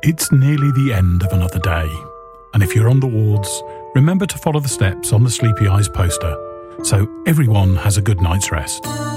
It's nearly the end of another day, and if you're on the wards, remember to follow the steps on the Sleepy Eyes poster so everyone has a good night's rest.